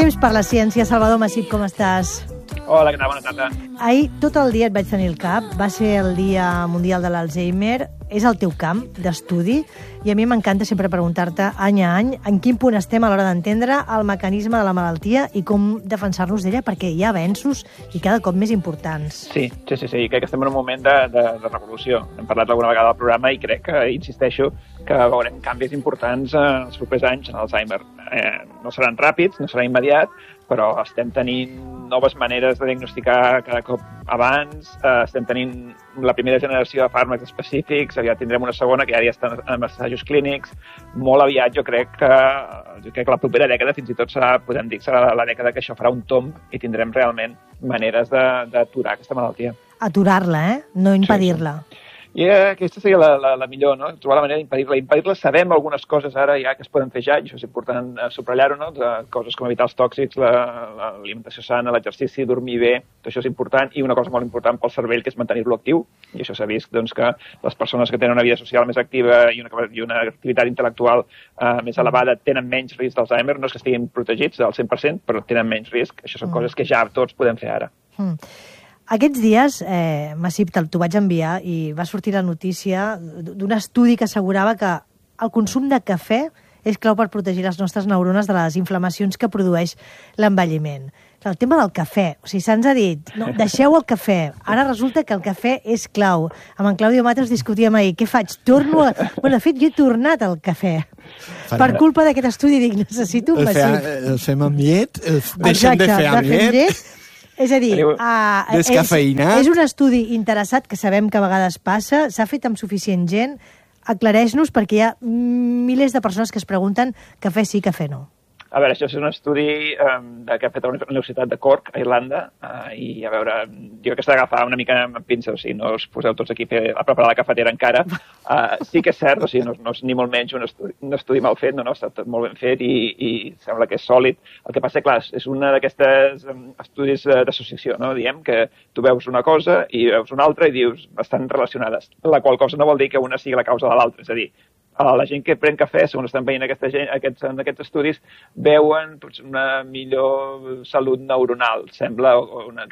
Temps per la ciència. Salvador Massip, com estàs? Hola, què tal? Bona tarda. Ahir tot el dia et vaig tenir al cap. Va ser el Dia Mundial de l'Alzheimer. És el teu camp d'estudi i a mi m'encanta sempre preguntar-te any a any en quin punt estem a l'hora d'entendre el mecanisme de la malaltia i com defensar-nos d'ella, perquè hi ha avenços i cada cop més importants. Sí. Crec que estem en un moment de revolució. Hem parlat alguna vegada al programa i crec que, insisteixo, que veurem canvis importants en els propers anys en Alzheimer. No seran ràpids, no serà immediat, però estem tenint noves maneres de diagnosticar cada cop abans, estem tenint la primera generació de fàrmacs específics, aviat tindrem una segona que ja estan en assajos clínics. Molt aviat jo crec que la propera dècada fins i tot podem dir que serà la dècada que això farà un tomb i tindrem realment maneres d'aturar aquesta malaltia. Aturar-la, no impedir-la. Sí. I aquesta seria la millor, no? Trobar la manera d'impedir-la. Impedir-la sabem algunes coses ara ja que es poden fer ja, i això és important subratllar-ho, no? Coses com evitar els tòxics, l'alimentació sana, l'exercici, dormir bé, tot això és important, i una cosa molt important pel cervell que és mantenir-lo actiu, i això s'ha vist doncs, que les persones que tenen una vida social més activa i una activitat intel·lectual més elevada tenen menys risc d'Alzheimer, no és que estiguin protegits al 100%, però tenen menys risc. Això són coses que ja tots podem fer ara. Aquests dies, Massip, t'ho vaig enviar i va sortir la notícia d'un estudi que assegurava que el consum de cafè és clau per protegir les nostres neurones de les inflamacions que produeix l'envelliment. El tema del cafè, o sigui, se'ns ha dit, no, deixeu el cafè. Ara resulta que el cafè és clau. Amb en Claudio Matos discutíem ahir, què faig? Torno a... Bueno, de fet, jo he tornat al cafè. Per culpa d'aquest estudi dic, necessito un Massip. El fem amb llet? Deixem de fer amb llet? És a dir, és un estudi interessat que sabem que a vegades passa, s'ha fet amb suficient gent. Aclareix-nos, perquè hi ha milers de persones que es pregunten cafè sí, cafè no. A veure, això és un estudi que ha fet a la Universitat de Cork, a Irlanda, i a veure, jo que s'ha d'agafar una mica amb pinces, o sigui, no us poseu tots aquí a preparar la cafetera encara. Sí que és cert, o sigui, no és ni molt menys un estudi mal fet, no, està tot molt ben fet i sembla que és sòlid. El que passa, clar, és una d'aquestes estudis d'associació, no? Diem que tu veus una cosa i veus una altra i dius bastant relacionades, la qual cosa no vol dir que una sigui la causa de l'altra, és a dir, la gent que pren cafè, segons estan veient aquests estudis, veuen una millor salut neuronal, sembla,